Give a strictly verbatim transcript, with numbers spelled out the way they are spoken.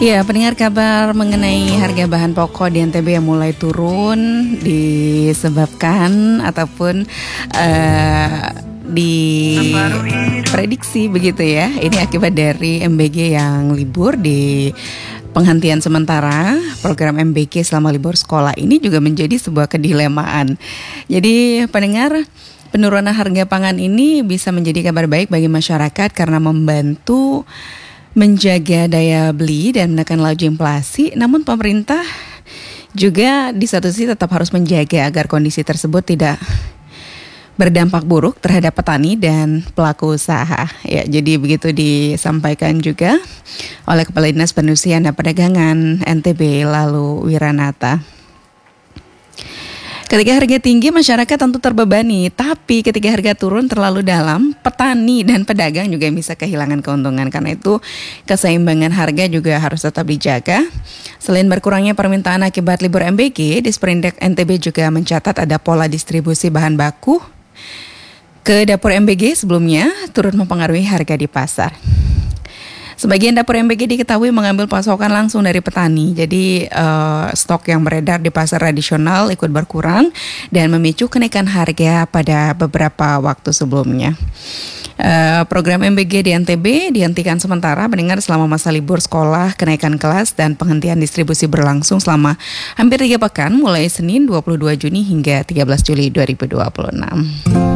Ya, pendengar, kabar mengenai harga bahan pokok di N T B yang mulai turun disebabkan ataupun uh, diprediksi begitu ya. Ini akibat dari M B G yang libur di penghentian sementara program M B K selama libur sekolah. Ini juga menjadi sebuah kedilemaan. Jadi pendengar, penurunan harga pangan ini bisa menjadi kabar baik bagi masyarakat karena membantu menjaga daya beli dan menekan laju inflasi. Namun pemerintah juga di satu sisi tetap harus menjaga agar kondisi tersebut tidak berdampak buruk terhadap petani dan pelaku usaha. Ya, jadi begitu disampaikan juga oleh Kepala Dinas Perindustrian dan Perdagangan N T B Lalu Wiranata. Ketika harga tinggi, masyarakat tentu terbebani, tapi ketika harga turun terlalu dalam, petani dan pedagang juga bisa kehilangan keuntungan. Karena itu, keseimbangan harga juga harus tetap dijaga. Selain berkurangnya permintaan akibat libur M B K, Disperindak N T B juga mencatat ada pola distribusi bahan baku ke dapur M B G sebelumnya turut mempengaruhi harga di pasar. Sebagian dapur M B G diketahui mengambil pasokan langsung dari petani, jadi uh, stok yang beredar di pasar tradisional ikut berkurang dan memicu kenaikan harga pada beberapa waktu sebelumnya. Uh, program M B G di N T B dihentikan sementara mendengar selama masa libur sekolah, kenaikan kelas dan penghentian distribusi berlangsung selama hampir tiga pekan mulai Senin dua puluh dua Juni hingga tiga belas Juli dua ribu dua puluh enam.